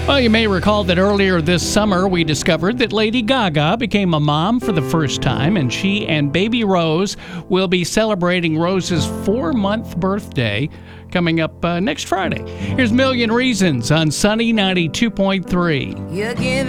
Well, you may recall that earlier this summer we discovered that Lady Gaga became a mom for the first time, and she and baby Rose will be celebrating Rose's 4-month birthday coming up next Friday. Here's Million Reasons on Sunny 92.3. You're giving